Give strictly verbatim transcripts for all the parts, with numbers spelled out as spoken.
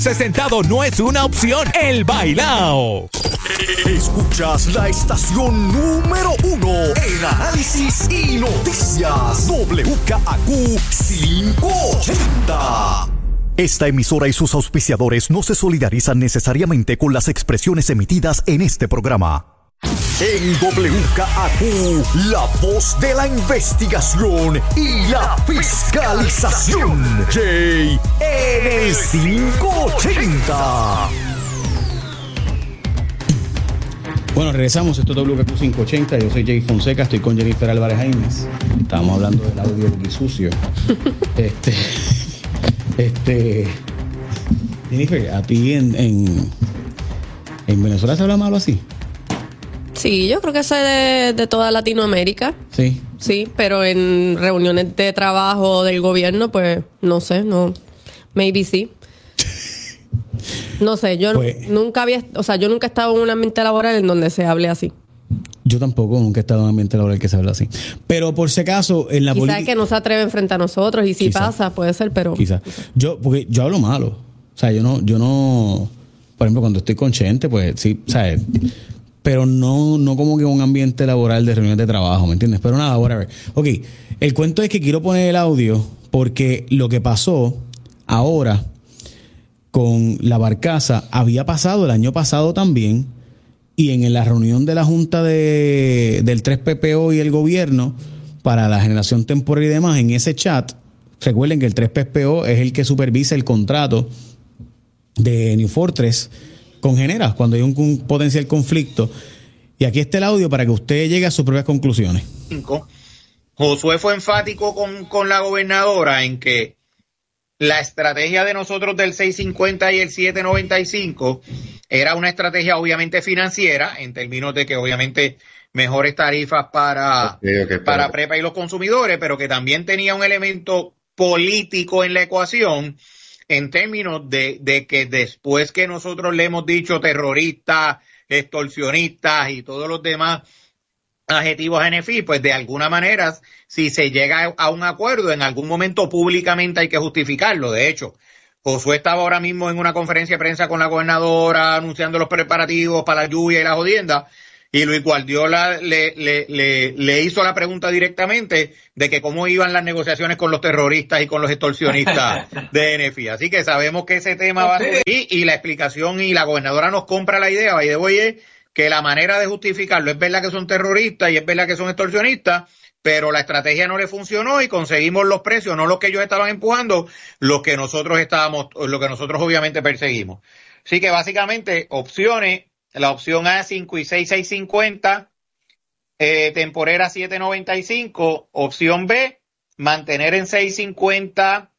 Sentado no es una opción. El bailao. Escuchas la estación número uno en análisis y noticias. W K A Q quinientos ochenta. Esta emisora y sus auspiciadores no se solidarizan necesariamente con las expresiones emitidas en este programa. En W K A Q, la voz de la investigación y la fiscalización. Jay en el quinientos ochenta. Bueno, regresamos. Esto es W K Q quinientos ochenta. Yo soy Jay Fonseca. Estoy con Jennifer Álvarez Jaimes. Estábamos hablando del audio sucio. este, este, Jennifer, a ti en, en, en Venezuela se habla malo así. Sí, yo creo que eso es de, de toda Latinoamérica. Sí. Sí, pero en reuniones de trabajo del gobierno, pues, no sé, no, maybe sí. No sé, yo pues, nunca había, o sea, yo nunca he estado en un ambiente laboral en donde se hable así. Yo tampoco, nunca he estado en un ambiente laboral que se hable así. Pero por si acaso, en la política... Quizás que no se atreven frente a nosotros y si quizá, pasa, puede ser, pero... Quizás. Yo, porque yo hablo malo. O sea, yo no, yo no... Por ejemplo, cuando estoy con Chente, pues sí, ¿sabes? Pero no, no como que un ambiente laboral de reuniones de trabajo, ¿me entiendes? Pero nada, whatever. Ok, el cuento es que quiero poner el audio porque lo que pasó ahora con la barcaza había pasado el año pasado también, y en la reunión de la Junta de, del tres P P O y el gobierno para la generación temporal y demás, en ese chat, recuerden que el tres P P O es el que supervisa el contrato de New Fortress con Genera, cuando hay un, un potencial conflicto. Y aquí está el audio para que usted llegue a sus propias conclusiones. Josué fue enfático con, con la gobernadora en que la estrategia de nosotros del seis cincuenta y el siete noventa y cinco era una estrategia obviamente financiera, en términos de que obviamente mejores tarifas para, okay, okay, para pero... prepa y los consumidores, pero que también tenía un elemento político en la ecuación, en términos de, de que después que nosotros le hemos dicho terroristas, extorsionistas y todos los demás adjetivos a N F I, pues de alguna manera, si se llega a un acuerdo, en algún momento públicamente hay que justificarlo. De hecho, Josué estaba ahora mismo en una conferencia de prensa con la gobernadora anunciando los preparativos para la lluvia y la jodienda, y Luis Guardiola le, le, le, le hizo la pregunta directamente de que cómo iban las negociaciones con los terroristas y con los extorsionistas de N F I. Así que sabemos que ese tema va a ser y, y la explicación, y la gobernadora nos compra la idea, by the way, es que la manera de justificarlo, es verdad que son terroristas y es verdad que son extorsionistas, pero la estrategia no le funcionó y conseguimos los precios, no los que ellos estaban empujando, los que nosotros estábamos, lo que nosotros obviamente perseguimos. Así que básicamente opciones, la opción A cinco y seis, seis cincuenta, eh, temporera siete noventa y cinco, opción B, mantener en seis cincuenta,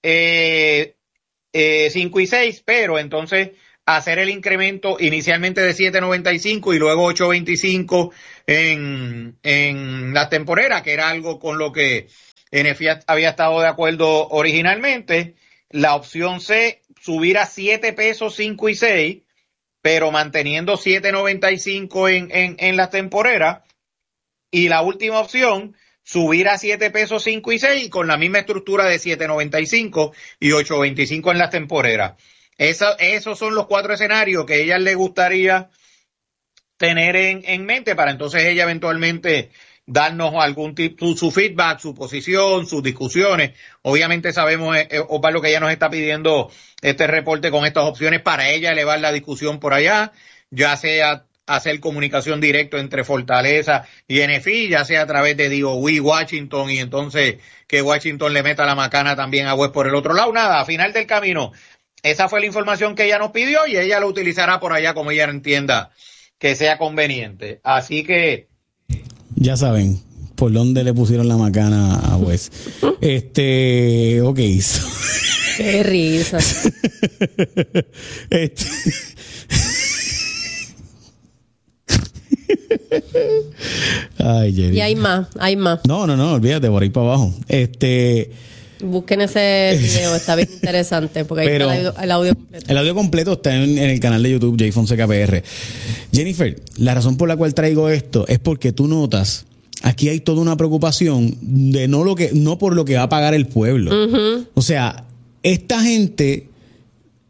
eh, eh, cinco y seis, pero entonces hacer el incremento inicialmente de siete noventa y cinco y luego ocho veinticinco en, en la temporera, que era algo con lo que N F I había estado de acuerdo originalmente. La opción C, subir a siete pesos cinco y seis, pero manteniendo siete noventa y cinco en, en, en la temporera. Y la última opción, subir a siete pesos cinco y seis con la misma estructura de siete noventa y cinco y ocho veinticinco en la temporera. Eso, esos son los cuatro escenarios que a ella le gustaría tener en, en mente para entonces ella eventualmente darnos algún tipo, su, su feedback, su posición, sus discusiones. Obviamente sabemos, eh, Osvaldo, que ella nos está pidiendo este reporte con estas opciones para ella elevar la discusión por allá, ya sea hacer comunicación directa entre Fortaleza y N F I, ya sea a través de D O E, Washington, y entonces que Washington le meta la macana también a West por el otro lado. Nada, a final del camino, esa fue la información que ella nos pidió y ella lo utilizará por allá como ella entienda que sea conveniente. Así que ya saben por dónde le pusieron la macana a West. este, ok. Qué risa. este. Ay, Jerry. Y hay más, hay más. No, no, no, olvídate, por ahí para abajo. Este. Busquen ese video, está bien interesante porque ahí Pero está el audio, el audio completo. El audio completo está en, en el canal de YouTube Jay Fonseca P R. Jennifer, la razón por la cual traigo esto es porque tú notas, aquí hay toda una preocupación de no lo que no por lo que va a pagar el pueblo. Uh-huh. O sea, esta gente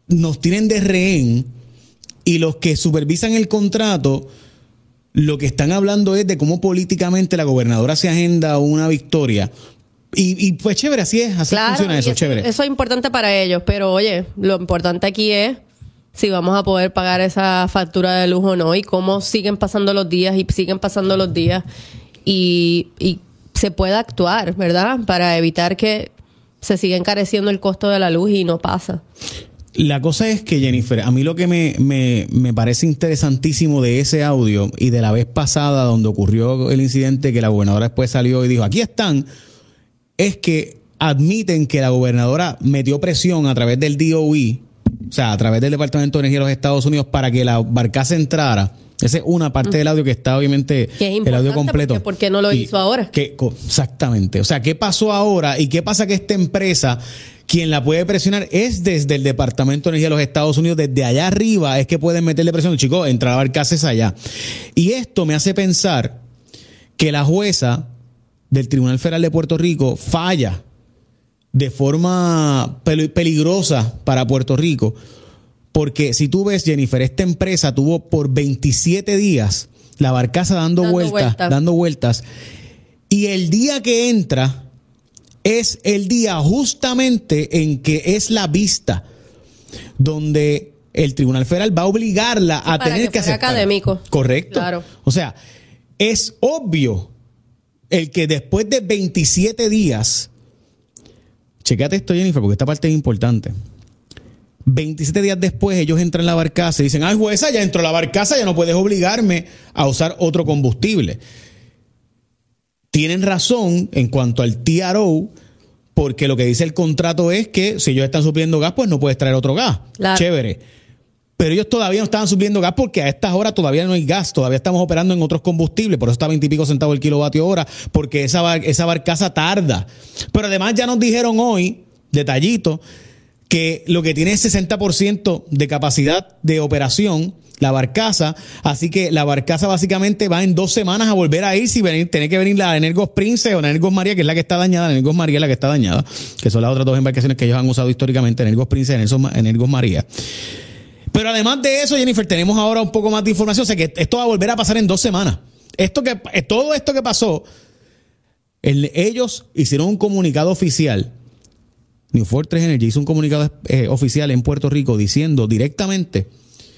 nos tienen de rehén y los que supervisan el contrato lo que están hablando es de cómo políticamente la gobernadora se agenda una victoria. Y, y pues chévere, así es, así claro, funciona eso, eso, chévere. Eso es importante para ellos, pero oye, lo importante aquí es si vamos a poder pagar esa factura de luz o no y cómo siguen pasando los días y siguen pasando los días y, y se pueda actuar, ¿verdad? Para evitar que se siga encareciendo el costo de la luz y no pasa. La cosa es que, Jennifer, a mí lo que me, me, me parece interesantísimo de ese audio y de la vez pasada donde ocurrió el incidente que la gobernadora después salió y dijo, aquí están, es que admiten que la gobernadora metió presión a través del D O E, o sea, a través del Departamento de Energía de los Estados Unidos para que la barcaza entrara. Esa es una parte del audio que está obviamente que es el audio completo. Porque, ¿por qué no lo y hizo ahora? Que, exactamente. O sea, ¿qué pasó ahora? ¿Y qué pasa que esta empresa, quien la puede presionar es desde el Departamento de Energía de los Estados Unidos, desde allá arriba es que pueden meterle presión? Chicos, entra a barcazas allá. Y esto me hace pensar que la jueza del Tribunal Federal de Puerto Rico falla de forma peligrosa para Puerto Rico. Porque si tú ves, Jennifer, esta empresa tuvo por veintisiete días la barcaza dando, dando vueltas, vuelta. dando vueltas. Y el día que entra es el día justamente en que es la vista, donde el Tribunal Federal va a obligarla a Para tener que que hacer académico. Correcto. Claro. O sea, es obvio el que después de veintisiete días, chécate esto, Jennifer, porque esta parte es importante. veintisiete días después ellos entran en la barcaza y dicen, ay, jueza, ya entró la barcaza, ya no puedes obligarme a usar otro combustible. Tienen razón en cuanto al T R O, porque lo que dice el contrato es que si ellos están supliendo gas, pues no puedes traer otro gas. Claro. Chévere. Pero ellos todavía no estaban supliendo gas porque a estas horas todavía no hay gas, todavía estamos operando en otros combustibles, por eso está veinte y pico centavos el kilovatio hora, porque esa, bar- esa barcaza tarda. Pero además ya nos dijeron hoy, detallito, que lo que tiene es sesenta por ciento de capacidad de operación, la barcaza, así que la barcaza básicamente va en dos semanas a volver a ir, si venir, tiene que venir la Energos Prince o la Energos María, que es la que está dañada, la Energos María es la que está dañada, que son las otras dos embarcaciones que ellos han usado históricamente, Energos Prince y Energos María. Pero además de eso, Jennifer, tenemos ahora un poco más de información, o sea que esto va a volver a pasar en dos semanas. Esto que, todo esto que pasó, el, ellos hicieron un comunicado oficial. New Fortress Energy hizo un comunicado eh, oficial en Puerto Rico diciendo directamente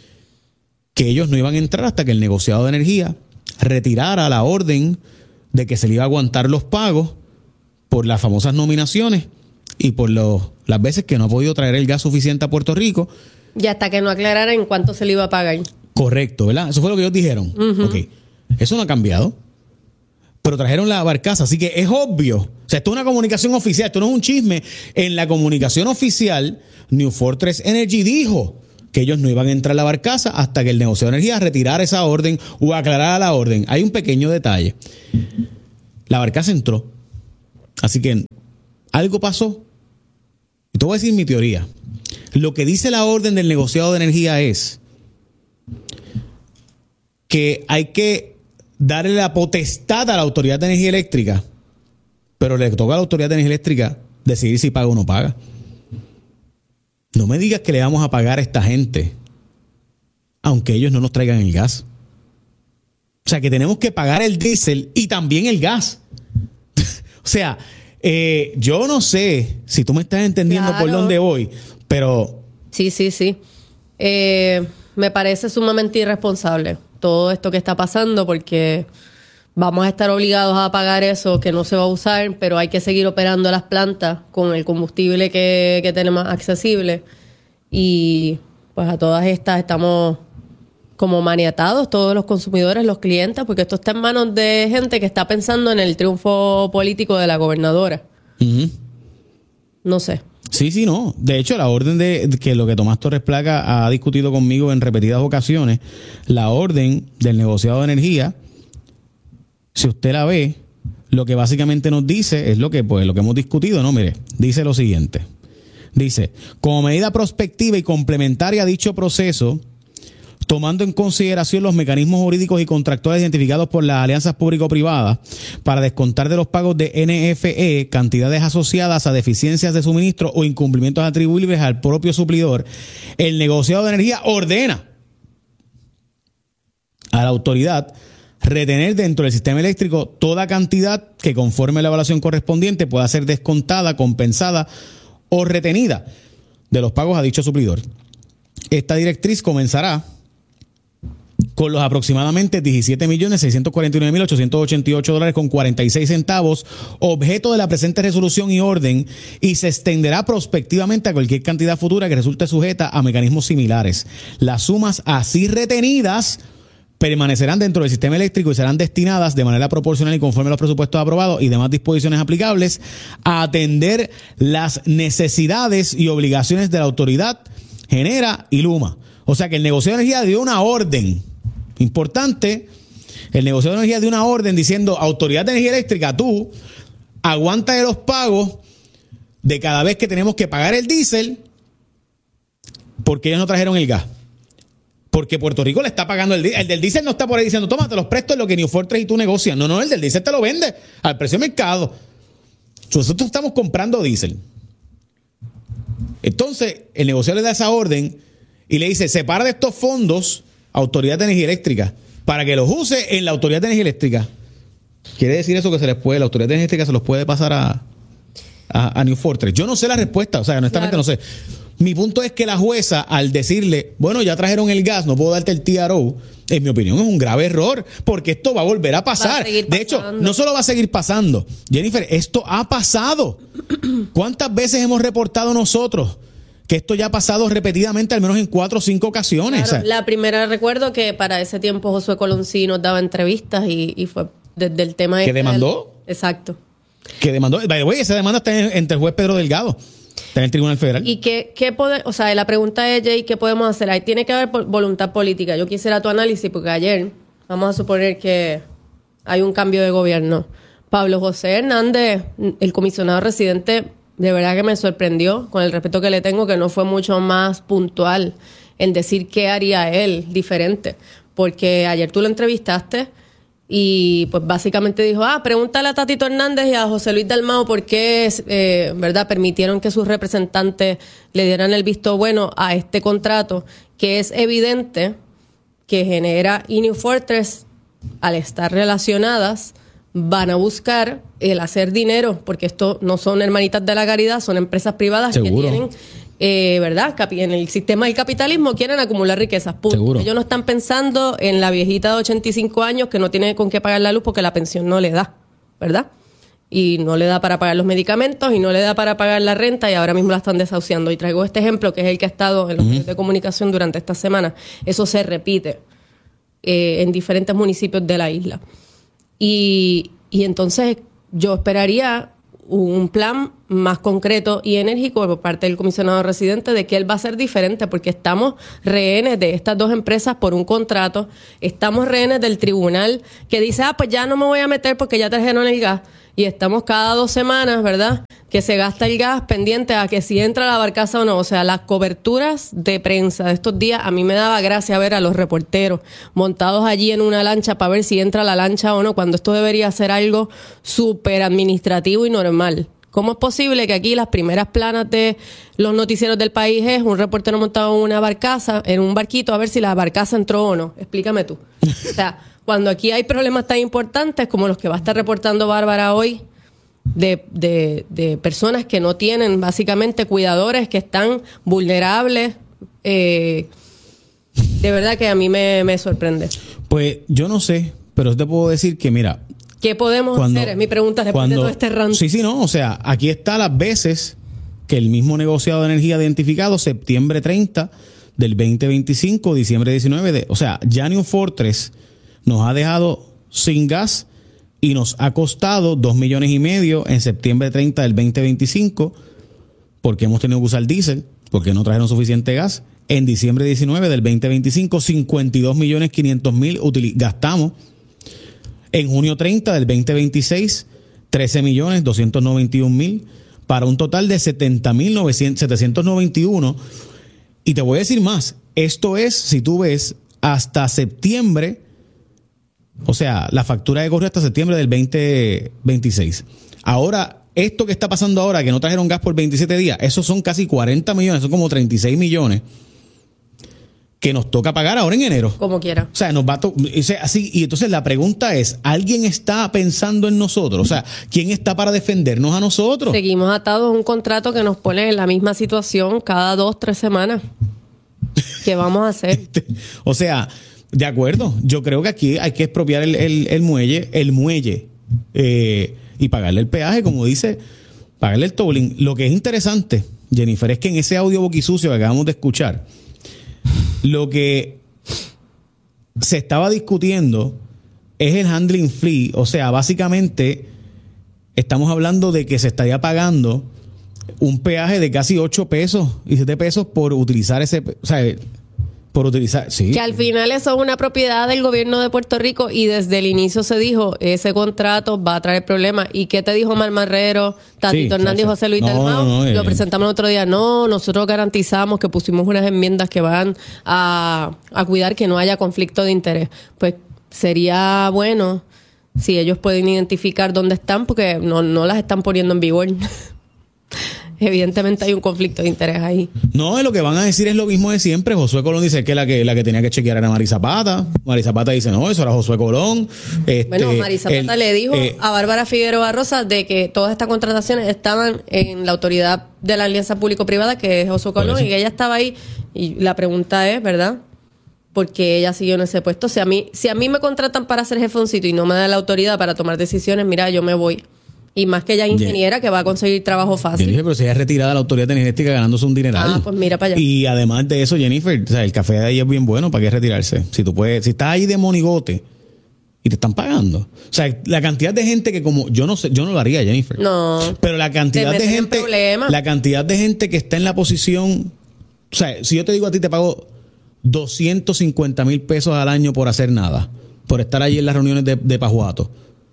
que ellos no iban a entrar hasta que el negociado de energía retirara la orden de que se le iba a aguantar los pagos por las famosas nominaciones y por los, las veces que no ha podido traer el gas suficiente a Puerto Rico. Y hasta que no aclarara en cuánto se le iba a pagar. Correcto, ¿verdad? Eso fue lo que ellos dijeron. Uh-huh. Ok, eso no ha cambiado. Pero trajeron la barcaza, así que es obvio. O sea, esto es una comunicación oficial, esto no es un chisme. En la comunicación oficial, New Fortress Energy dijo que ellos no iban a entrar a la barcaza hasta que el negociado de energía retirara esa orden o aclarara la orden. Hay un pequeño detalle. La barcaza entró. Así que algo pasó. Y te voy a decir mi teoría. Lo que dice la orden del negociado de energía es que hay que darle la potestad a la Autoridad de Energía Eléctrica, pero le toca a la Autoridad de Energía Eléctrica decidir si paga o no paga. No me digas que le vamos a pagar a esta gente aunque ellos no nos traigan el gas. O sea, que tenemos que pagar el diésel y también el gas. O sea, eh, yo no sé si tú me estás entendiendo claro. por dónde voy, pero... Sí, sí, sí. Eh, me parece sumamente irresponsable todo esto que está pasando porque vamos a estar obligados a pagar eso que no se va a usar, pero hay que seguir operando las plantas con el combustible que, que tenemos accesible. Y pues a todas estas estamos como maniatados, todos los consumidores, los clientes, porque esto está en manos de gente que está pensando en el triunfo político de la gobernadora. Uh-huh. No sé. Sí, sí, no. De hecho, la orden de que lo que Tomás Torres Placa ha discutido conmigo en repetidas ocasiones, la orden del negociado de energía, si usted la ve, lo que básicamente nos dice es lo que, pues, lo que hemos discutido, ¿no? Mire, dice lo siguiente. Dice, como medida prospectiva y complementaria a dicho proceso, tomando en consideración los mecanismos jurídicos y contractuales identificados por las alianzas público-privadas para descontar de los pagos de N F E cantidades asociadas a deficiencias de suministro o incumplimientos atribuibles al propio suplidor, el negociado de energía ordena a la autoridad retener dentro del sistema eléctrico toda cantidad que conforme a la evaluación correspondiente pueda ser descontada, compensada o retenida de los pagos a dicho suplidor. Esta directriz comenzará con los aproximadamente diecisiete millones seiscientos cuarenta y nueve mil ochocientos ochenta y ocho dólares con cuarenta y seis centavos, objeto de la presente resolución y orden, y se extenderá prospectivamente a cualquier cantidad futura que resulte sujeta a mecanismos similares. Las sumas así retenidas permanecerán dentro del sistema eléctrico y serán destinadas de manera proporcional y conforme a los presupuestos aprobados y demás disposiciones aplicables a atender las necesidades y obligaciones de la autoridad, Genera y Luma. O sea que el negociado de energía dio una orden importante, el negociado de energía dio una orden diciendo: Autoridad de Energía Eléctrica, tú aguanta de los pagos de cada vez que tenemos que pagar el diésel porque ellos no trajeron el gas. Porque Puerto Rico le está pagando el diésel. El del diésel no está por ahí diciendo: toma, te los presto en lo que New Fortress y tú negocias. No, no, el del diésel te lo vende al precio de mercado. Nosotros estamos comprando diésel. Entonces, el negociador le da esa orden y le dice: separa de estos fondos Autoridad de Energía Eléctrica para que los use en la Autoridad de Energía Eléctrica. ¿Quiere decir eso que se les puede, la Autoridad de Energía Eléctrica se los puede pasar a, a, a New Fortress? Yo no sé la respuesta, o sea, honestamente claro. no sé. Mi punto es que la jueza, al decirle: bueno, ya trajeron el gas, no puedo darte el T R O, en mi opinión es un grave error, porque esto va a volver a pasar. A de hecho, no solo va a seguir pasando, Jennifer, esto ha pasado. ¿Cuántas veces hemos reportado nosotros que esto ya ha pasado repetidamente, al menos en cuatro o cinco ocasiones? Claro, o sea, la primera, recuerdo que para ese tiempo Josué Colón sí nos daba entrevistas y, y fue desde el tema... ¿Que demandó? Del, exacto. Que demandó. By the way, esa demanda está en, entre el juez Pedro Delgado. Está en el Tribunal Federal. ¿Y qué, qué pode, o sea, la pregunta es, Jay, ¿qué podemos hacer? Ahí tiene que haber voluntad política. Yo quisiera tu análisis, porque ayer, vamos a suponer que hay un cambio de gobierno. Pablo José Hernández, el comisionado residente, de verdad que me sorprendió, con el respeto que le tengo, que no fue mucho más puntual en decir qué haría él diferente. Porque ayer tú lo entrevistaste y pues básicamente dijo: ah, pregúntale a Tatito Hernández y a José Luis Dalmau por qué eh, ¿verdad? permitieron que sus representantes le dieran el visto bueno a este contrato, que es evidente que Genera y New Fortress, al estar relacionadas, van a buscar el hacer dinero, porque esto no son hermanitas de la caridad, son empresas privadas. ¿Seguro? Que tienen, eh, ¿verdad? En el sistema del capitalismo quieren acumular riquezas. Punto. ¿Seguro? Ellos no están pensando en la viejita de ochenta y cinco años que no tiene con qué pagar la luz porque la pensión no le da, ¿verdad? Y no le da para pagar los medicamentos y no le da para pagar la renta y ahora mismo la están desahuciando. Y traigo este ejemplo, que es el que ha estado en los medios uh-huh. de comunicación durante esta semana. Eso se repite eh, en diferentes municipios de la isla. Y, y entonces yo esperaría un plan más concreto y enérgico por parte del comisionado residente de que él va a ser diferente, porque estamos rehenes de estas dos empresas por un contrato, estamos rehenes del tribunal que dice: ah, pues ya no me voy a meter porque ya trajeron el gas, y estamos cada dos semanas, ¿verdad?, que se gasta el gas pendiente a que si entra la barcaza o no. O sea, las coberturas de prensa de estos días, a mí me daba gracia ver a los reporteros montados allí en una lancha para ver si entra la lancha o no, cuando esto debería ser algo súper administrativo y normal. ¿Cómo es posible que aquí las primeras planas de los noticieros del país es un reportero montado en una barcaza, en un barquito, a ver si la barcaza entró o no? Explícame tú. O sea, cuando aquí hay problemas tan importantes como los que va a estar reportando Bárbara hoy, de, de, de personas que no tienen básicamente cuidadores, que están vulnerables, eh, de verdad que a mí me, me sorprende. Pues yo no sé, pero te puedo decir que, mira, ¿qué podemos cuando, hacer? Es mi pregunta después cuando, de todo este rant. Sí, sí, no, o sea, aquí está las veces que el mismo negociado de energía ha identificado: septiembre treinta del veinte veinticinco, diciembre diecinueve, de, o sea, ya New Fortress nos ha dejado sin gas y nos ha costado dos millones y medio en septiembre treinta del veinte veinticinco, porque hemos tenido que usar diésel, porque no trajeron suficiente gas. En diciembre diecinueve del veinte veinticinco, cincuenta y dos millones quinientos mil gastamos. En junio treinta del veinte veintiséis, trece millones doscientos noventa y un mil, para un total de setenta mil setecientos noventa y uno. Y te voy a decir más, esto es, si tú ves hasta septiembre, o sea, la factura que corrió hasta septiembre del veinte veintiséis. Ahora, esto que está pasando ahora, que no trajeron gas por veintisiete días, esos son casi cuarenta millones, son como treinta y seis millones que nos toca pagar ahora en enero. Como quiera. O sea, nos va a to- o sea, así, y entonces la pregunta es, ¿alguien está pensando en nosotros? O sea, ¿quién está para defendernos a nosotros? Seguimos atados a un contrato que nos pone en la misma situación cada dos, tres semanas. ¿Qué vamos a hacer? O sea, de acuerdo, yo creo que aquí hay que expropiar el, el, el muelle, el muelle, eh, y pagarle el peaje, como dice, pagarle el tolling. Lo que es interesante, Jennifer, es que en ese audio boquisucio que acabamos de escuchar, lo que se estaba discutiendo es el handling fee. O sea, básicamente estamos hablando de que se estaría pagando un peaje de casi ocho pesos y siete pesos por utilizar ese, o sea, por utilizar, sí. Que al final eso es una propiedad del gobierno de Puerto Rico y desde el inicio se dijo, ese contrato va a traer problemas. ¿Y qué te dijo Mar Marrero, Tatito Sí, Hernández y sí, José Luis no, Dalmau? no, no, Lo eh. presentamos el otro día. No, nosotros garantizamos que pusimos unas enmiendas que van a, a cuidar que no haya conflicto de interés. Pues sería bueno si ellos pueden identificar dónde están, porque no, no las están poniendo en vigor. Evidentemente hay un conflicto de interés ahí. No, lo que van a decir es lo mismo de siempre. Josué Colón dice que la que la que tenía que chequear era Mari Zapata. Mari Zapata dice, no, eso era Josué Colón. Este, Bueno, Mari Zapata el, le dijo eh, a Bárbara Figueroa Rosa de que todas estas contrataciones estaban en la autoridad de la alianza público-privada, que es Josué Colón, y que ella estaba ahí. Y la pregunta es, ¿verdad? Porque ella siguió en ese puesto. Si a mí, si a mí me contratan para ser jefe de un sitio y no me dan la autoridad para tomar decisiones, mira, yo me voy. Y más que ella es ingeniera, que va a conseguir trabajo fácil. Jennifer, pero si ella es retirada de la autoridad energética ganándose un dineral. Ah, pues mira para allá. Y además de eso, Jennifer, o sea, el café de ahí es bien bueno, ¿para qué retirarse? Si tú puedes, si estás ahí de monigote y te están pagando. O sea, la cantidad de gente que como, yo no sé, yo no lo haría, Jennifer. No. Pero la cantidad Te de meten en gente, problemas. la cantidad de gente que está en la posición, o sea, si yo te digo a ti te pago doscientos cincuenta mil pesos al año por hacer nada, por estar allí en las reuniones de, de Pajuato.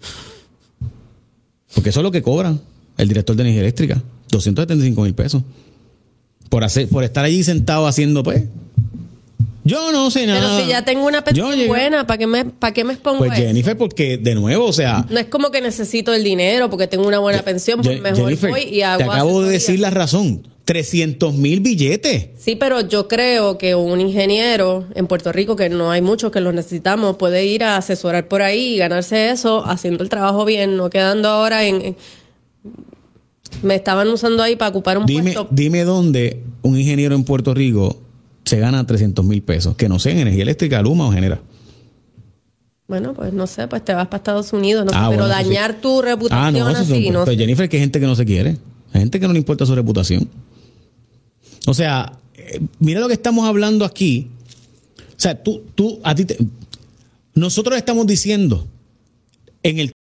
Porque eso es lo que cobran el director de energía eléctrica, doscientos setenta y cinco mil pesos. Por hacer, por estar allí sentado haciendo, pues. Yo no sé nada. Pero si ya tengo una pensión Yo llegué- buena, ¿para qué me, para qué me expongo Pues a eso? Jennifer, porque de nuevo, o sea. No es como que necesito el dinero porque tengo una buena pensión, pues Je- mejor Jennifer, voy y hago te acabo de asesoría. decir la razón. trescientos mil billetes. Sí, pero yo creo que un ingeniero en Puerto Rico, que no hay muchos que los necesitamos, puede ir a asesorar por ahí y ganarse eso haciendo el trabajo bien, no quedando ahora en... en- me estaban usando ahí para ocupar un Dime, puesto. dime dónde un ingeniero en Puerto Rico se gana trescientos mil pesos. Que no sé, en energía eléctrica, Luma o Genera. Bueno, pues no sé, pues te vas para Estados Unidos, no sé, Ah, pero bueno, eso sí. dañar tu reputación Ah, no, eso así, son- no pues sé. Jennifer, que hay gente que no se quiere. Hay gente que no le importa su reputación. O sea, eh, mira lo que estamos hablando aquí. O sea, tú, tú, a ti te, nosotros estamos diciendo en el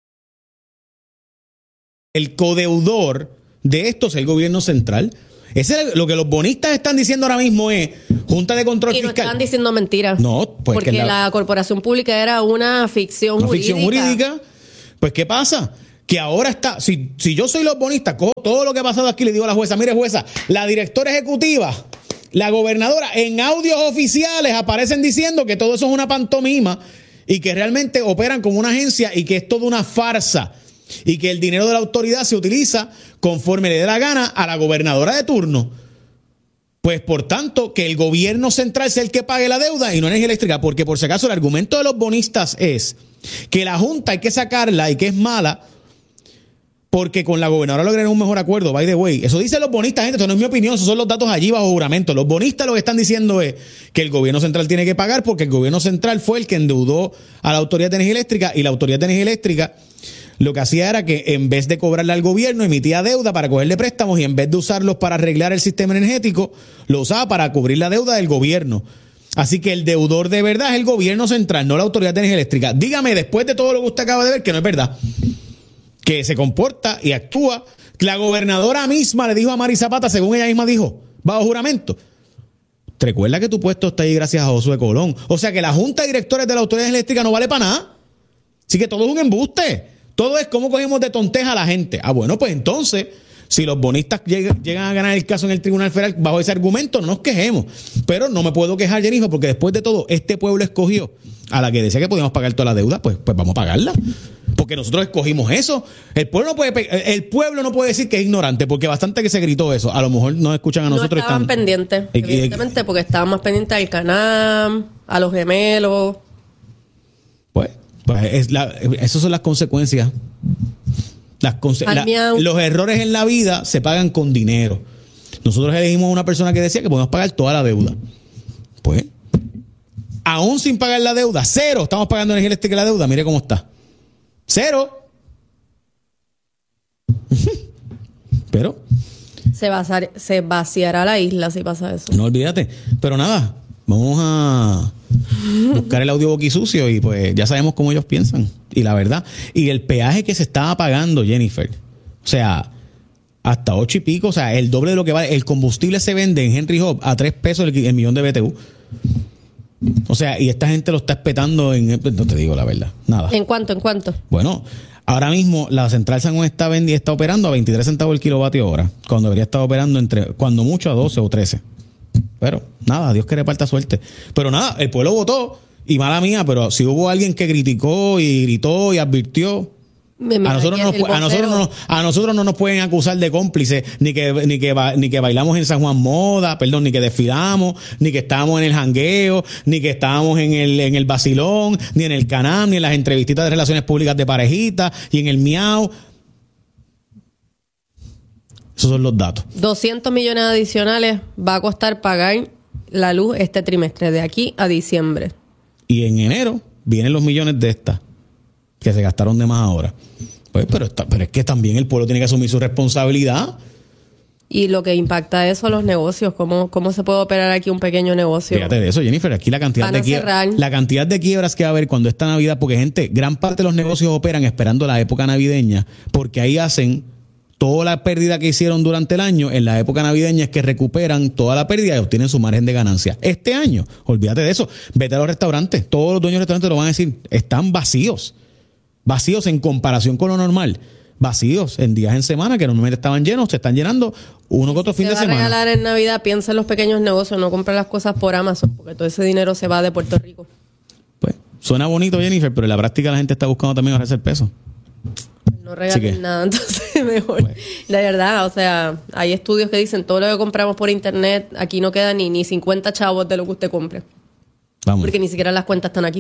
el codeudor de esto es el gobierno central. Ese es lo que los bonistas están diciendo ahora mismo es Junta de Control Y no Fiscal. estaban diciendo mentiras. No, pues porque que la... la- corporación pública era una ficción Una jurídica. ficción jurídica. Pues, ¿qué pasa? Que ahora está, si, si yo soy los bonistas, cojo todo lo que ha pasado aquí, le digo a la jueza, mire jueza, la directora ejecutiva, la gobernadora, en audios oficiales aparecen diciendo que todo eso es una pantomima y que realmente operan como una agencia y que es toda una farsa y que el dinero de la autoridad se utiliza conforme le dé la gana a la gobernadora de turno. Pues por tanto, que el gobierno central sea el que pague la deuda y no energía eléctrica, porque por si acaso el argumento de los bonistas es que la Junta hay que sacarla y que es mala porque con la gobernadora lograron un mejor acuerdo, by the way. Eso dicen los bonistas, gente, eso no es mi opinión, esos son los datos allí bajo juramento. Los bonistas lo que están diciendo es que el gobierno central tiene que pagar porque el gobierno central fue el que endeudó a la Autoridad de Energía Eléctrica y la Autoridad de Energía Eléctrica lo que hacía era que en vez de cobrarle al gobierno, emitía deuda para cogerle préstamos y en vez de usarlos para arreglar el sistema energético, lo usaba para cubrir la deuda del gobierno. Así que el deudor de verdad es el gobierno central, no la Autoridad de Energía Eléctrica. Dígame, después de todo lo que usted acaba de ver, que no es verdad. Que se comporta y actúa. La gobernadora misma le dijo a Mari Zapata, según ella misma dijo, bajo juramento. ¿Te recuerda que tu puesto está ahí gracias a Josué Colón? O sea que la Junta de Directores de la Autoridad Eléctrica no vale para nada. Así que todo es un embuste. Todo es cómo cogemos de tonteja a la gente. Ah, bueno, pues entonces, Si los bonistas llegan, llegan a ganar el caso en el Tribunal Federal bajo ese argumento, no nos quejemos. Pero no me puedo quejar, Jennifer, porque después de todo, este pueblo escogió a la que decía que podíamos pagar toda la deuda, pues, pues vamos a pagarla. Porque nosotros escogimos eso. El pueblo no puede el pueblo no puede decir que es ignorante, porque bastante que se gritó eso. A lo mejor nos escuchan a nosotros. No estaban están, pendientes, y, evidentemente, porque estaban más pendientes al Canam, a los gemelos. Pues, pues es la, esas son las consecuencias. Las conse- la, los errores en la vida se pagan con dinero. Nosotros elegimos a una persona que decía que podemos pagar toda la deuda. Pues, aún sin pagar la deuda, cero, estamos pagando energía eléctrica y la deuda. Mire cómo está. Cero. Pero se, basar, se vaciará la isla si pasa eso. No olvídate. Pero nada, vamos a buscar el audio boquisucio y pues ya sabemos cómo ellos piensan. Y la verdad, y el peaje que se estaba pagando, Jennifer, o sea, hasta ocho y pico, o sea, el doble de lo que vale. El combustible se vende en Henry Hub a tres pesos el, el millón de B T U. O sea, y esta gente lo está espetando en... No te digo la verdad, nada. ¿En cuánto? ¿En cuánto? Bueno, ahora mismo la central San Juan está, vendi- está operando a veintitrés centavos el kilovatio hora, cuando debería estar operando entre, cuando mucho, a doce o trece. Pero nada, Dios que reparta suerte. Pero nada, el pueblo votó, y mala mía, pero si hubo alguien que criticó y gritó y advirtió... A nosotros, no nos, a, nosotros no, a nosotros no nos pueden acusar de cómplices, ni que, ni que ni que bailamos en San Juan Moda, perdón, ni que desfilamos, ni que estábamos en el jangueo, ni que estábamos en el, en el vacilón, ni en el Canam, ni en las entrevistitas de relaciones públicas de parejitas, y en el miau. Esos son los datos. doscientos millones adicionales va a costar pagar la luz este trimestre, de aquí a diciembre. Y en enero vienen los millones de estas que se gastaron de más ahora. Pues, pero, está, pero es que también el pueblo tiene que asumir su responsabilidad. Y lo que impacta eso, los negocios, cómo, cómo se puede operar aquí un pequeño negocio. Fíjate de eso, Jennifer, aquí la cantidad de quiebras, la cantidad de quiebras que va a haber cuando está Navidad, porque gente, gran parte de los negocios operan esperando la época navideña, porque ahí hacen toda la pérdida que hicieron durante el año. En la época navideña es que recuperan toda la pérdida y obtienen su margen de ganancia. Este año, olvídate de eso, vete a los restaurantes, todos los dueños de restaurantes lo van a decir, están vacíos. Vacíos en comparación con lo normal. Vacíos en días en semana que normalmente estaban llenos, se están llenando uno que otro fin de semana. Si va a regalar en Navidad, piensa en los pequeños negocios, no compra las cosas por Amazon, porque todo ese dinero se va de Puerto Rico. Pues suena bonito, Jennifer, pero en la práctica la gente está buscando también ahorrarse el peso. No regalen nada, entonces mejor. Pues, de verdad, o sea, hay estudios que dicen todo lo que compramos por internet, aquí no queda ni, ni cincuenta chavos de lo que usted compre. Vamos. Porque ni siquiera las cuentas están aquí.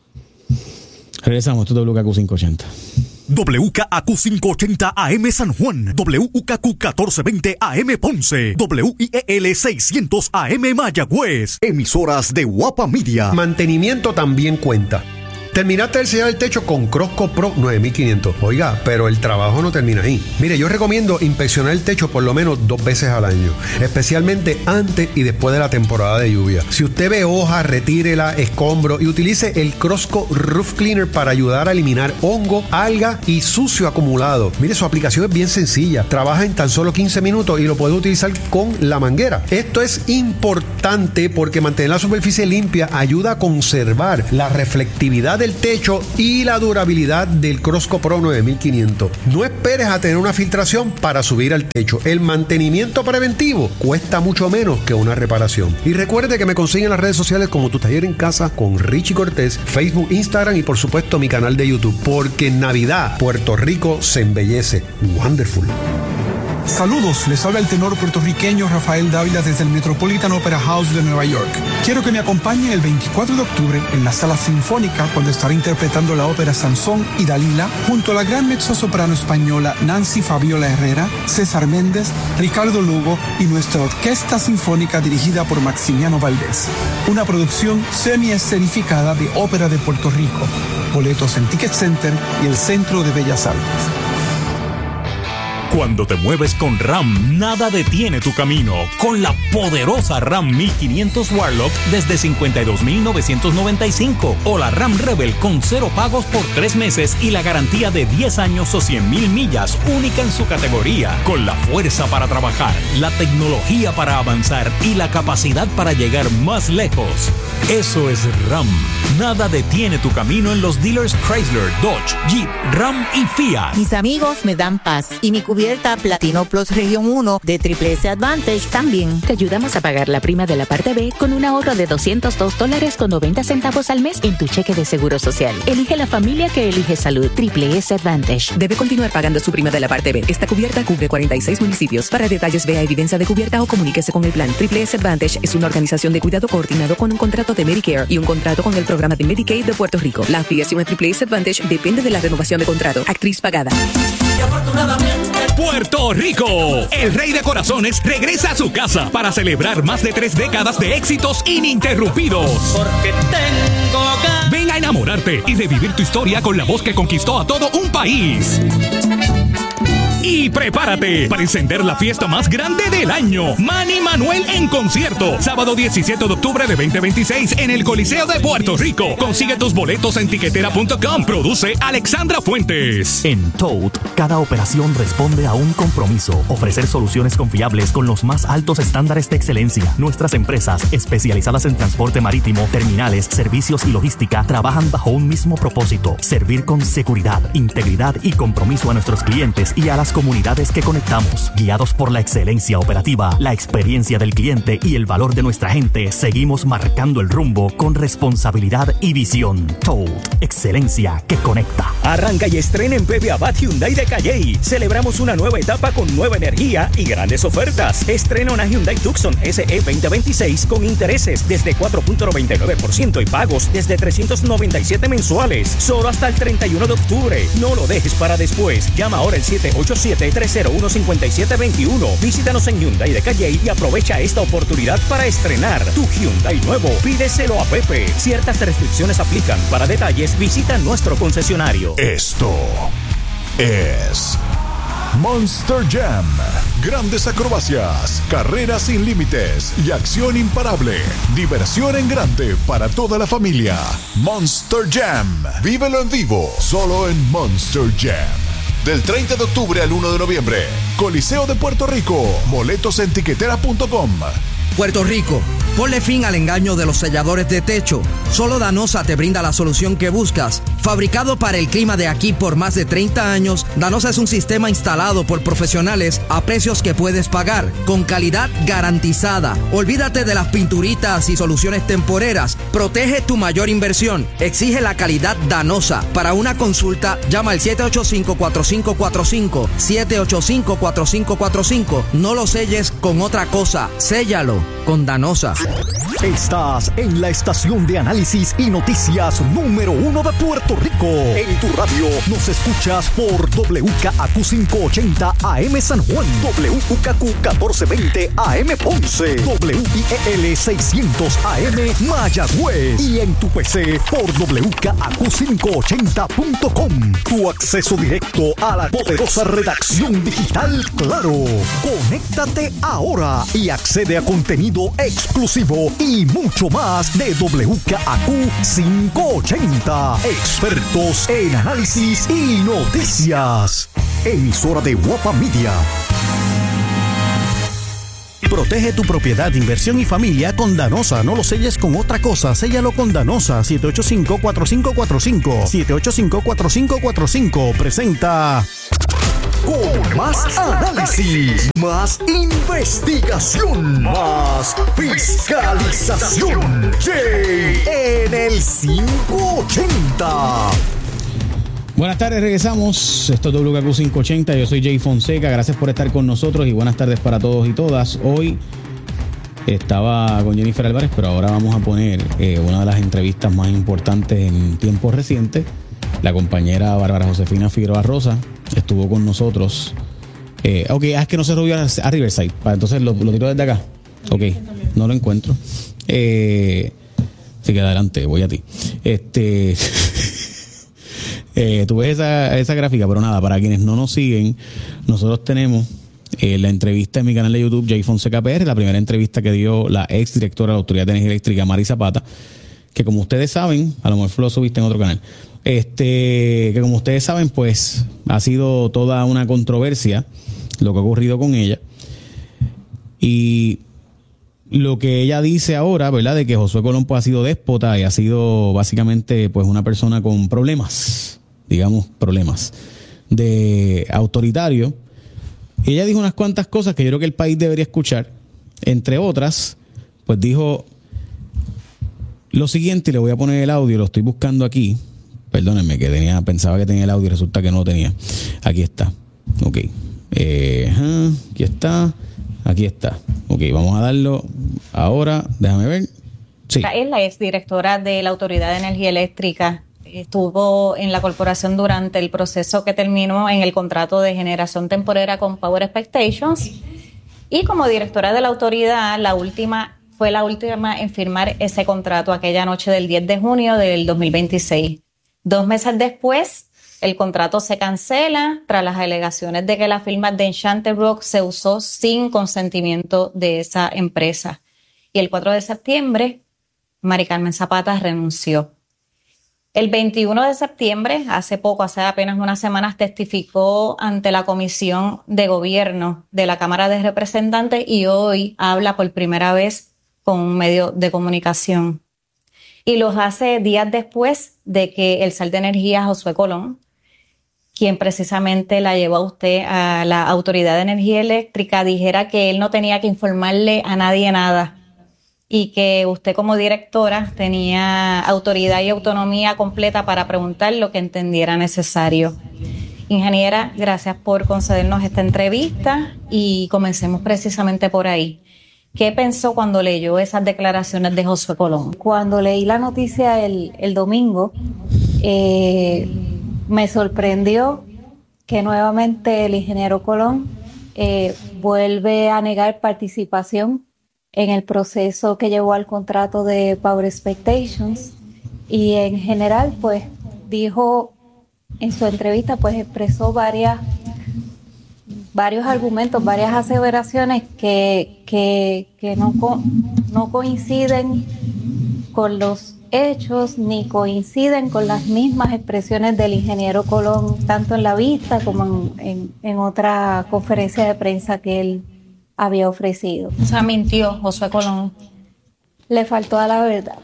Regresamos, esto es W K Q quinientos ochenta. W K Q quinientos ochenta A M San Juan, W K Q catorce veinte A M Ponce, W I E L seiscientos A M Mayagüez. Emisoras de Guapa Media. Mantenimiento también cuenta. Terminaste de sellar el techo con Crosco Pro nueve mil quinientos. Oiga, pero el trabajo no termina ahí. Mire, yo recomiendo inspeccionar el techo por lo menos dos veces al año, especialmente antes y después de la temporada de lluvia. Si usted ve hojas, retírela, escombro y utilice el Crosco Roof Cleaner para ayudar a eliminar hongo, alga y sucio acumulado. Mire, su aplicación es bien sencilla. Trabaja en tan solo quince minutos y lo puede utilizar con la manguera. Esto es importante porque mantener la superficie limpia ayuda a conservar la reflectividad del techo y la durabilidad del Crosco Pro nueve mil quinientos. No esperes a tener una filtración para subir al techo. El mantenimiento preventivo cuesta mucho menos que una reparación. Y recuerde que me consiguen en las redes sociales como Tu Taller en Casa con Richie Cortés, Facebook, Instagram y por supuesto mi canal de YouTube. Porque en Navidad Puerto Rico se embellece. Wonderful. Saludos, les habla el tenor puertorriqueño Rafael Dávila desde el Metropolitan Opera House de Nueva York. Quiero que me acompañen el veinticuatro de octubre en la Sala Sinfónica cuando estaré interpretando la ópera Sansón y Dalila junto a la gran mezzosoprano española Nancy Fabiola Herrera, César Méndez, Ricardo Lugo y nuestra Orquesta Sinfónica dirigida por Maximiano Valdés. Una producción semi-escenificada de Ópera de Puerto Rico. Boletos en Ticket Center y el Centro de Bellas Artes. Cuando te mueves con RAM, nada detiene tu camino. Con la poderosa RAM mil quinientos Warlock desde cincuenta y dos mil novecientos noventa y cinco o la RAM Rebel con cero pagos por tres meses y la garantía de diez años o cien mil millas, única en su categoría. Con la fuerza para trabajar, la tecnología para avanzar y la capacidad para llegar más lejos. Eso es RAM. Nada detiene tu camino en los dealers Chrysler, Dodge, Jeep, Ram y Fiat. Mis amigos me dan paz y mi cubierta cubierta Platino Plus Región uno de Triple S Advantage también. Te ayudamos a pagar la prima de la parte B con un ahorro de doscientos dos dólares con noventa centavos al mes en tu cheque de seguro social. Elige la familia que elige salud. Triple S Advantage. Debe continuar pagando su prima de la parte B. Esta cubierta cubre cuarenta y seis municipios. Para detalles, vea evidencia de cubierta o comuníquese con el plan. Triple S Advantage es una organización de cuidado coordinado con un contrato de Medicare y un contrato con el programa de Medicaid de Puerto Rico. La afiliación a Triple S Advantage depende de la renovación de contrato. Actriz pagada. Puerto Rico, el rey de corazones regresa a su casa para celebrar más de tres décadas de éxitos ininterrumpidos. Porque tengo ganas. Ven a enamorarte y revivir tu historia con la voz que conquistó a todo un país. Y prepárate para encender la fiesta más grande del año. Manny Manuel en concierto. Sábado diecisiete de octubre de veinte veintiséis en el Coliseo de Puerto Rico. Consigue tus boletos en tiquetera punto com. Produce Alexandra Fuentes. En Toad, cada operación responde a un compromiso. Ofrecer soluciones confiables con los más altos estándares de excelencia. Nuestras empresas, especializadas en transporte marítimo, terminales, servicios y logística, trabajan bajo un mismo propósito. Servir con seguridad, integridad y compromiso a nuestros clientes y a las comunidades que conectamos. Guiados por la excelencia operativa, la experiencia del cliente y el valor de nuestra gente, seguimos marcando el rumbo con responsabilidad y visión. Toad, excelencia que conecta. Arranca y estrena en Pepe Abad Hyundai de Calley. Celebramos una nueva etapa con nueva energía y grandes ofertas. Estrena una Hyundai Tucson S E veinte veintiséis con intereses desde cuatro punto noventa y nueve por ciento y pagos desde trescientos noventa y siete mensuales. Solo hasta el treinta y uno de octubre. No lo dejes para después. Llama ahora al siete ocho siete, tres cero uno, cinco siete dos uno. Visítanos en Hyundai de Calley y aprovecha esta oportunidad para estrenar tu Hyundai nuevo. Pídeselo a Pepe. Ciertas restricciones aplican. Para detalles, visita nuestro concesionario. Esto es Monster Jam. Grandes acrobacias, carreras sin límites y acción imparable. Diversión en grande para toda la familia. Monster Jam. Vívelo en vivo, solo en Monster Jam. Del treinta de octubre al uno de noviembre. Coliseo de Puerto Rico. Boletos en tiquetera punto com. Puerto Rico, ponle fin al engaño de los selladores de techo. Solo Danosa te brinda la solución que buscas. Fabricado para el clima de aquí por más de treinta años, Danosa es un sistema instalado por profesionales a precios que puedes pagar, con calidad garantizada. Olvídate de las pinturitas y soluciones temporeras. Protege tu mayor inversión. Exige la calidad Danosa. Para una consulta, llama al siete ocho cinco, cuatro cinco cuatro cinco, siete ocho cinco, cuatro cinco cuatro cinco. No lo selles con otra cosa. Séllalo con Danosa. Estás en la estación de análisis y noticias número uno de Puerto Rico. En tu radio nos escuchas por W K A Q quinientos ochenta A M San Juan, W K A Q catorce veinte A M Ponce, W I E L seiscientos A M Mayagüez y en tu P C por W K A Q quinientos ochenta punto com. Tu acceso directo a la poderosa redacción digital Claro. Conéctate ahora y accede a contenido exclusivo y mucho más de W K A Q quinientos ochenta. Expertos en análisis y noticias. Emisora de Guapa Media. Protege tu propiedad, inversión y familia con Danosa. No lo selles con otra cosa. Séllalo con Danosa. siete ocho cinco, cuatro cinco cuatro cinco. siete ocho cinco, cuatro cinco cuatro cinco. Presenta... Con más análisis, más investigación, más fiscalización. Jay en el quinientos ochenta. Buenas tardes, regresamos. Esto es W K Q quinientos ochenta. Yo soy Jay Fonseca. Gracias por estar con nosotros y buenas tardes para todos y todas. Hoy estaba con Jennifer Álvarez, pero ahora vamos a poner eh, una de las entrevistas más importantes en tiempos recientes. La compañera Bárbara Josefina Figueroa Rosa estuvo con nosotros. Eh, ok, es que no se subió a, a Riverside. Entonces lo, lo tiro desde acá. Ok, no lo encuentro. Eh, así que adelante, voy a ti. Este... Eh, tú ves esa, esa gráfica, pero nada, para quienes no nos siguen, nosotros tenemos eh, la entrevista en mi canal de YouTube, Jay Fonseca P R, la primera entrevista que dio la ex directora de la Autoridad de Energía Eléctrica, Mari Zapata, que como ustedes saben, a lo mejor lo subiste en otro canal, este, que como ustedes saben, pues ha sido toda una controversia lo que ha ocurrido con ella. Y lo que ella dice ahora, ¿verdad?, de que Josué Colón pues, ha sido déspota y ha sido básicamente pues una persona con problemas, digamos, problemas de autoritario, Y ella dijo unas cuantas cosas que yo creo que el país debería escuchar. Entre otras, pues dijo lo siguiente, y le voy a poner el audio, lo estoy buscando aquí. Perdónenme que tenía, pensaba que tenía el audio y resulta que no lo tenía. Aquí está. Ok. Eh, aquí está. Aquí está. Ok, vamos a darlo ahora. Déjame ver. Sí. Es la exdirectora de la Autoridad de Energía Eléctrica. Estuvo en la corporación durante el proceso que terminó en el contrato de generación temporera con Power Expectations. Y como directora de la autoridad, la última fue la última en firmar ese contrato aquella noche del diez de junio del dos mil veintiséis. Dos meses después, el contrato se cancela tras las alegaciones de que la firma de Enchanted Rock se usó sin consentimiento de esa empresa. Y el cuatro de septiembre, Mari Carmen Zapata renunció. El veintiuno de septiembre, hace poco, hace apenas unas semanas, testificó ante la Comisión de Gobierno de la Cámara de Representantes y hoy habla por primera vez con un medio de comunicación. Y los hace días después de que el Sal de Energía, Josué Colón, quien precisamente la llevó a usted a la Autoridad de Energía Eléctrica, dijera que él no tenía que informarle a nadie nada y que usted como directora tenía autoridad y autonomía completa para preguntar lo que entendiera necesario. Ingeniera, gracias por concedernos esta entrevista y comencemos precisamente por ahí. ¿Qué pensó cuando leyó esas declaraciones de Josué Colón? Cuando leí la noticia el, el domingo, eh, me sorprendió que nuevamente el ingeniero Colón eh, vuelve a negar participación en el proceso que llevó al contrato de Power Expectations y en general pues dijo en su entrevista, pues expresó varias varios argumentos, varias aseveraciones que, que, que no, co- no coinciden con los hechos ni coinciden con las mismas expresiones del ingeniero Colón, tanto en la vista como en, en, en otra conferencia de prensa que él había ofrecido. O sea, mintió Josué Colón. Le faltó a la verdad.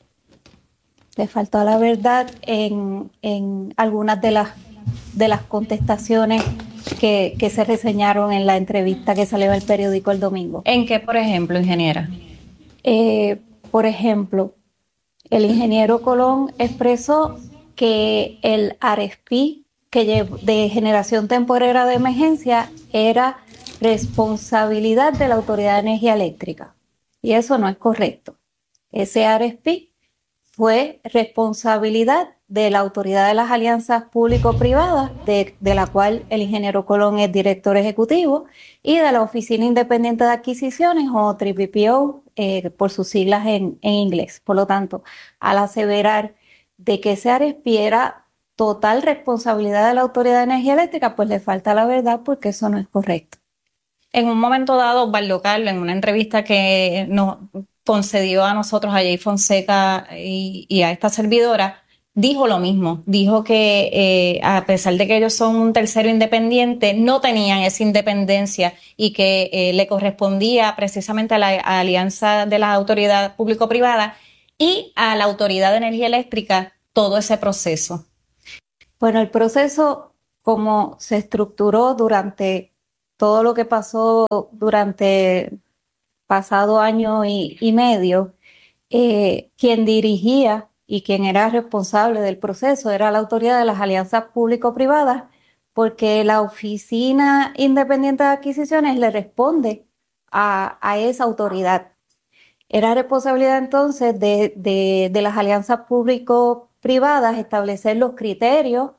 Le faltó a la verdad en, en algunas de las, de las contestaciones Que, que se reseñaron en la entrevista que salió en el periódico el domingo. ¿En qué, por ejemplo, ingeniera? Eh, por ejemplo, el ingeniero Colón expresó que el A R E S P I que llev- de generación temporera de emergencia era responsabilidad de la Autoridad de Energía Eléctrica. Y eso no es correcto. Ese A R E S P I fue responsabilidad de la Autoridad de las Alianzas Público-Privadas, de, de la cual el ingeniero Colón es director ejecutivo, y de la Oficina Independiente de Adquisiciones, o T P P O, eh, por sus siglas en, en inglés. Por lo tanto, al aseverar de que ese A R E S P I era total responsabilidad de la Autoridad de Energía Eléctrica, pues le falta la verdad porque eso no es correcto. En un momento dado, Osvaldo Carlos, en una entrevista que nos concedió a nosotros, a Jay Fonseca y, y a esta servidora, dijo lo mismo. Dijo que eh, a pesar de que ellos son un tercero independiente, no tenían esa independencia y que eh, le correspondía precisamente a la a Alianza de la Autoridad Público-Privada y a la Autoridad de Energía Eléctrica todo ese proceso. Bueno, el proceso, como se estructuró durante todo lo que pasó durante pasado año y, y medio, eh, quien dirigía y quien era responsable del proceso era la Autoridad de las Alianzas Público-Privadas, porque la Oficina Independiente de Adquisiciones le responde a, a esa autoridad. Era responsabilidad entonces de, de, de las alianzas público-privadas establecer los criterios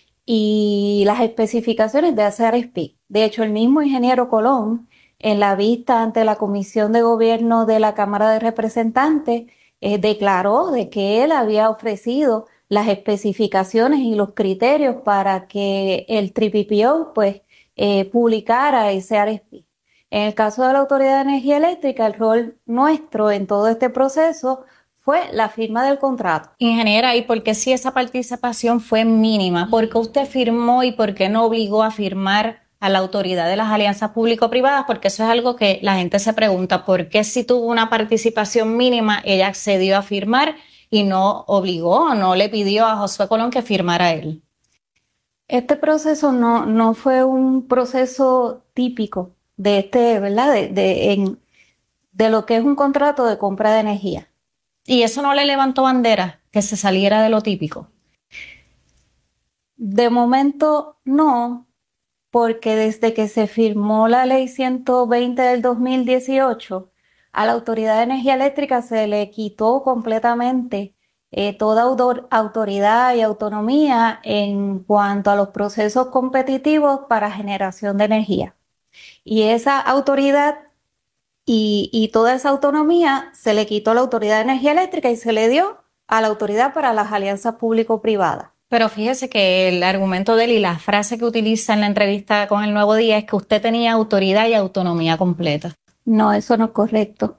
y las especificaciones de ese A R E S P I. De hecho, el mismo ingeniero Colón, en la vista ante la Comisión de Gobierno de la Cámara de Representantes, eh, declaró de que él había ofrecido las especificaciones y los criterios para que el T P P O pues, eh, publicara ese A R E S P I. En el caso de la Autoridad de Energía Eléctrica, el rol nuestro en todo este proceso fue la firma del contrato. Ingeniera, ¿y por qué si esa participación fue mínima? ¿Por qué usted firmó y por qué no obligó a firmar a la Autoridad de las Alianzas Público-Privadas? Porque eso es algo que la gente se pregunta. ¿Por qué si tuvo una participación mínima, ella accedió a firmar y no obligó, no le pidió a Josué Colón que firmara él? Este proceso no, no fue un proceso típico de este, ¿verdad? De, de, en, de lo que es un contrato de compra de energía. ¿Y eso no le levantó bandera que se saliera de lo típico? De momento no, porque desde que se firmó la ley ciento veinte del dos mil dieciocho, a la Autoridad de Energía Eléctrica se le quitó completamente eh, toda autor- autoridad y autonomía en cuanto a los procesos competitivos para generación de energía. Y esa autoridad y, y toda esa autonomía se le quitó a la Autoridad de Energía Eléctrica y se le dio a la Autoridad para las Alianzas Público-Privadas. Pero fíjese que el argumento de él y la frase que utiliza en la entrevista con El Nuevo Día es que usted tenía autoridad y autonomía completa. No, eso no es correcto.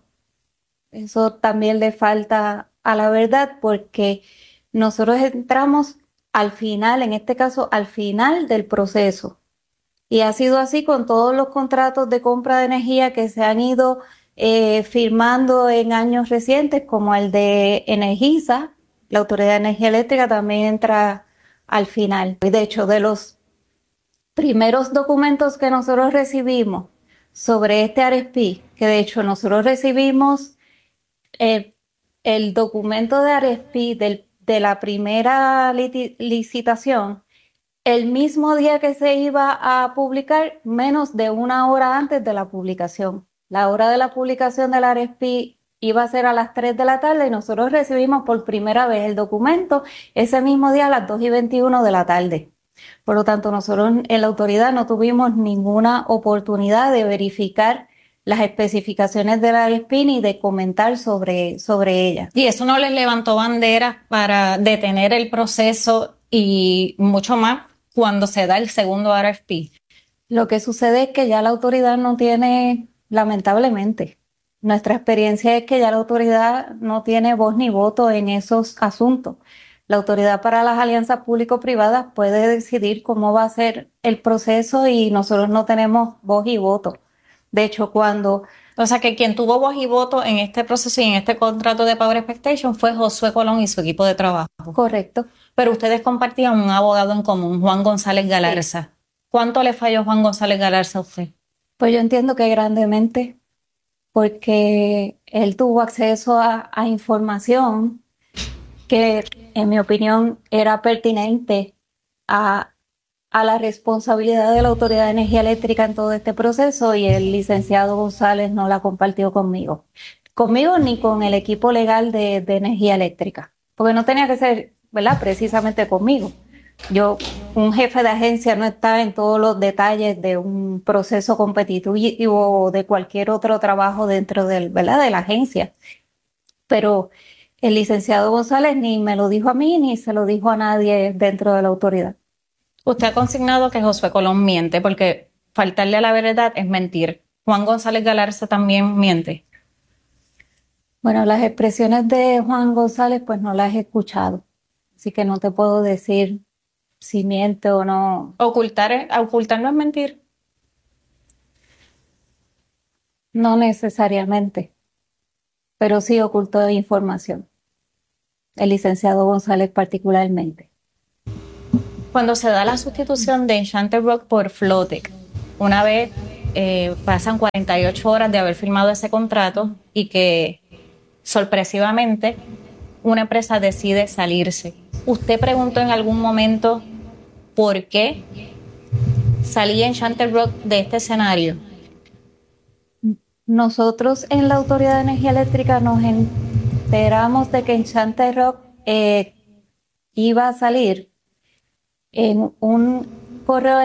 Eso también le falta a la verdad porque nosotros entramos al final, en este caso al final del proceso. Y ha sido así con todos los contratos de compra de energía que se han ido eh, firmando en años recientes, como el de Energisa. La Autoridad de Energía Eléctrica también entra al final. De hecho, de los primeros documentos que nosotros recibimos sobre este R F P, que de hecho nosotros recibimos eh, el documento de R F P del, de la primera lit- licitación, el mismo día que se iba a publicar, menos de una hora antes de la publicación. La hora de la publicación del R F P iba a ser a las tres de la tarde y nosotros recibimos por primera vez el documento ese mismo día a las dos y veintiuno de la tarde. Por lo tanto, nosotros en la autoridad no tuvimos ninguna oportunidad de verificar las especificaciones de la R F P ni de comentar sobre, sobre ella. Y eso no les levantó bandera para detener el proceso y mucho más cuando se da el segundo R F P. Lo que sucede es que ya la autoridad no tiene, lamentablemente, nuestra experiencia es que ya la autoridad no tiene voz ni voto en esos asuntos. La Autoridad para las Alianzas Público-Privadas puede decidir cómo va a ser el proceso y nosotros no tenemos voz y voto. De hecho, cuando... O sea, que quien tuvo voz y voto en este proceso y en este contrato de Power Expectation fue Josué Colón y su equipo de trabajo. Correcto. Pero ustedes compartían un abogado en común, Juan González Galarza. Sí. ¿Cuánto le falló Juan González Galarza a usted? Pues yo entiendo que grandemente, porque él tuvo acceso a, a información que, en mi opinión, era pertinente a, a la responsabilidad de la Autoridad de Energía Eléctrica en todo este proceso y el licenciado González no la compartió conmigo. Conmigo ni con el equipo legal de, de Energía Eléctrica, porque no tenía que ser, ¿verdad?, precisamente conmigo. Yo, un jefe de agencia no está en todos los detalles de un proceso competitivo o de cualquier otro trabajo dentro del, ¿verdad?, de la agencia. Pero el licenciado González ni me lo dijo a mí ni se lo dijo a nadie dentro de la autoridad. Usted ha consignado que Josué Colón miente porque faltarle a la verdad es mentir. ¿Juan González Galarza también miente? Bueno, las expresiones de Juan González pues no las he escuchado, así que no te puedo decir si miente o no. ¿Ocultar, ocultar no es mentir? No necesariamente, pero sí ocultó información. El licenciado González particularmente. Cuando se da la sustitución de Enchanted Rock por Flotec, una vez eh, pasan cuarenta y ocho horas de haber firmado ese contrato y que sorpresivamente una empresa decide salirse. ¿Usted preguntó en algún momento por qué salía Enchanted Rock de este escenario? Nosotros en la Autoridad de Energía Eléctrica nos enteramos de que Enchanted Rock eh, iba a salir en un correo